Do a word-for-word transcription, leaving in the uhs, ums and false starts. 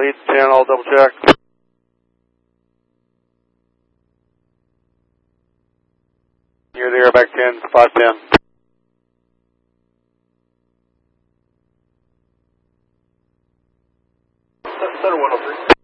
eight ten, I'll double check. Near the airback ten, five ten. Center one oh three.